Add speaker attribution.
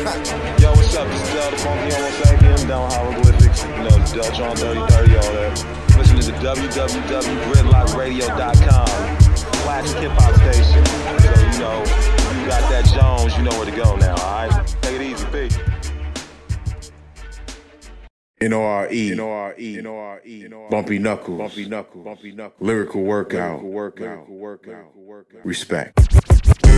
Speaker 1: Yo, what's up? This is the Funky Homo Sapien, down hieroglyphics, you know, Dutch on 3030, all that. Listening to www.gridlockradio.com, classic hip-hop station. So, you know, you got that Jones, you know where to go now, alright? Take it easy, peace.
Speaker 2: N-O-R-E, Bumpy Knuckles, Lyrical Workout, Respect.